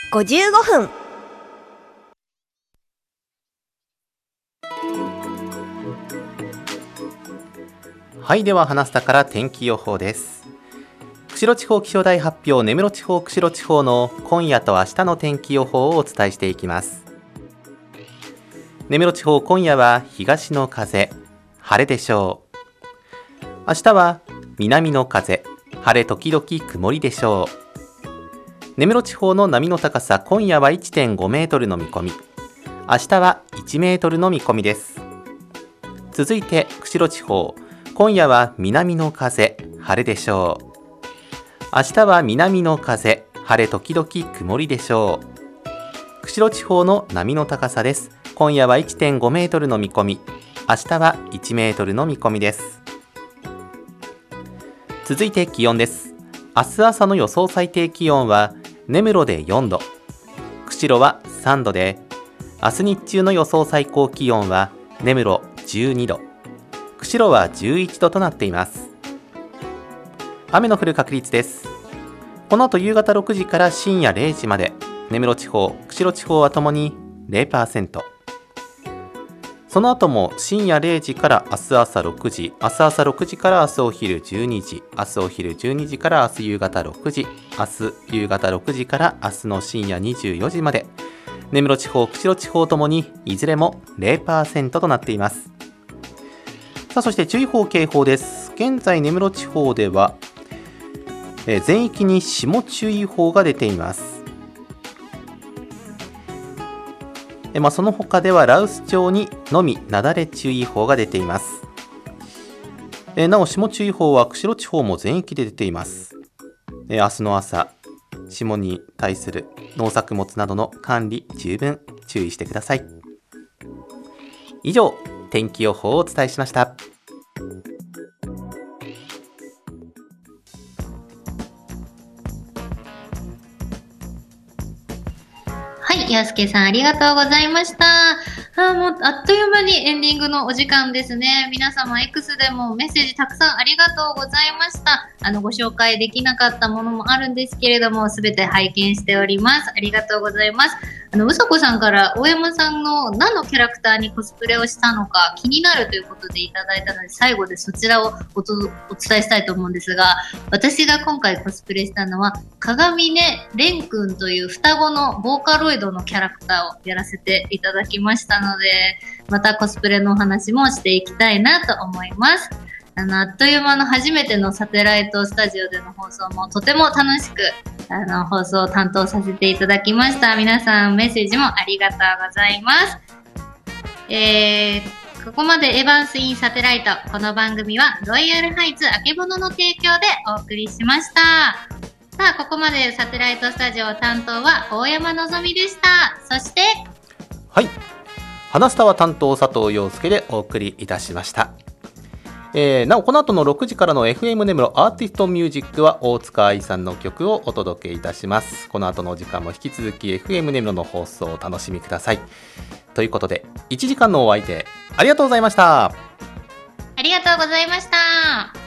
55分。 はい、では話したから天気予報です。釧路地方気象台発表、根室地方、釧路地方の今夜と明日の天気予報をお伝えしていきます。根室地方、今夜は東の風、晴れでしょう。明日は南の風、晴れ時々曇りでしょう。根室地方の波の高さ、今夜は 1.5 メートルの見込み、明日は1メートルの見込みです。続いて釧路地方、今夜は南の風、晴れでしょう。明日は南の風、晴れ時々曇りでしょう。釧路地方の波の高さです。今夜は 1.5 メートルの見込み、明日は1メートルの見込みです。続いて気温です。明日朝の予想最低気温は根室で4度、釧路は3度で、明日日中の予想最高気温は根室12度、釧路は11度となっています。雨の降る確率です。この後夕方6時から深夜0時まで、根室地方、釧路地方はともに 0%。その後も深夜0時から明日朝6時、明日朝6時から明日お昼12時、明日お昼12時から明日夕方6時、明日夕方6時から明日の深夜24時まで、根室地方、釧路地方ともにいずれも 0% となっています。さあ、そして注意報警報です。現在根室地方では全域に霜注意報が出ています。その他では羅臼町にのみ雪崩注意報が出ています。なお霜注意報は釧路地方も全域で出ています。明日の朝、霜に対する農作物などの管理十分注意してください。以上、天気予報をお伝えしました。 はい、やすけさんありがとうございました。もうあっという間にエンディングのお時間ですね。皆様 X でもメッセージたくさんありがとうございました。ご紹介できなかったものもあるんですけれども、すべて拝見しております。ありがとうございます。うさこさんから大山さんの何のキャラクターにコスプレをしたのか気になるということでいただいたので、最後でそちらをお伝えしたいと思うんですが、私が今回コスプレしたのは鏡音蓮くんという双子のボーカロイドのキャラクターをやらせていただきましたので、またコスプレのお話もしていきたいなと思います。あっという間の初めてのサテライトスタジオでの放送もとても楽しく放送を担当させていただきました。皆さんメッセージもありがとうございます。ここまでエヴァンスインサテライト。この番組はロイヤルハイツあけぼのの提供でお送りしました。さあ、ここまでサテライトスタジオ担当は大山のぞみでした。そして、 はい、花スタは担当佐藤陽介でお送りいたしました。なおこの後の6時からの FM 根室アーティストミュージックは大塚愛さんの曲をお届けいたします。この後のお時間も引き続き FM 根室の放送をお楽しみください。ということで1時間のお相手ありがとうございました。 ありがとうございました。